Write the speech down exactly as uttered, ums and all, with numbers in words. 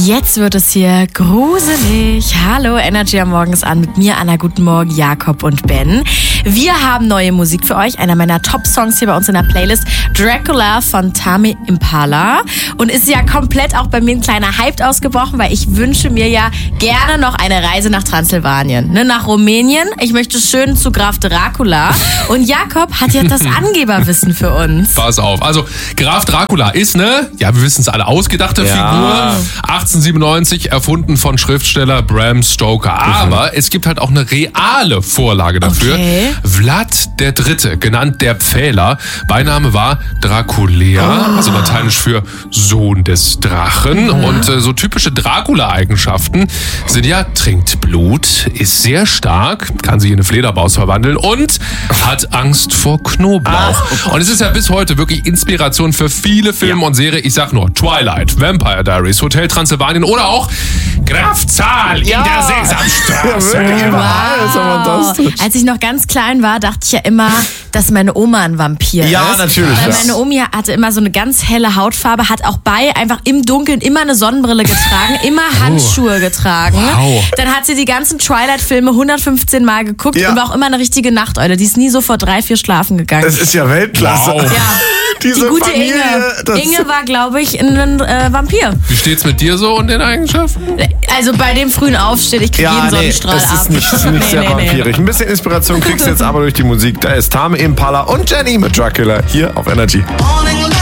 Jetzt wird es hier gruselig. Hallo, Energy am Morgens an mit mir, Anna. Guten Morgen, Jakob und Ben. Wir haben neue Musik für euch. Einer meiner Top-Songs hier bei uns in der Playlist. Dracula von Tame Impala. Und ist ja komplett auch bei mir ein kleiner Hype ausgebrochen, weil ich wünsche mir ja gerne noch eine Reise nach Transsilvanien. Ne, nach Rumänien. Ich möchte schön zu Graf Dracula. Und Jakob hat ja das Angeberwissen für uns. Pass auf. Also, Graf Dracula ist eine, ja, wir wissen es alle, ausgedachte Ja. Figur. achtzehnhundertsiebenundneunzig erfunden von Schriftsteller Bram Stoker. Aber es gibt halt auch eine reale Vorlage dafür. Okay. Vlad der Dritte, genannt der Pfähler. Beiname war Draculea, also lateinisch für Sohn des Drachen. Und äh, so typische Dracula-Eigenschaften sind ja, trinkt Blut, ist sehr stark, kann sich in eine Fledermaus verwandeln und hat Angst vor Knoblauch. Und es ist ja bis heute wirklich Inspiration für viele Filme und Serien. Ich sag nur Twilight, Vampire Diaries, Hotel Transsilvanien oder auch Graf Zahl Ja. in der Sesamstraße. Ja, wirklich, überall ist er fantastisch. Als ich noch ganz klein war, dachte ich ja immer, dass meine Oma ein Vampir Ja, ist. natürlich, Weil ja. meine Omi hatte immer so eine ganz helle Hautfarbe, hat auch bei einfach im Dunkeln immer eine Sonnenbrille getragen, immer Handschuhe getragen. Wow. Dann hat sie die ganzen Twilight-Filme hundertfünfzehn Mal geguckt Ja. und war auch immer eine richtige Nachteule. Die ist nie so vor drei, vier schlafen gegangen. Es ist ja Weltklasse. Wow. ja. Diese Die gute Familie, Inge. das- Inge war, glaube ich, ein äh, Vampir. Wie steht's mit dir so und den Eigenschaften? Also bei dem frühen Aufstehen, ich kriege Ja, jeden nee, Sonnenstrahl es ab. ist nicht, nicht Nee, sehr nee, nee. vampirisch. Ein bisschen Inspiration kriegst du jetzt aber durch die Musik. Da ist Tame Impala und Jenny mit Dracula hier auf Energy.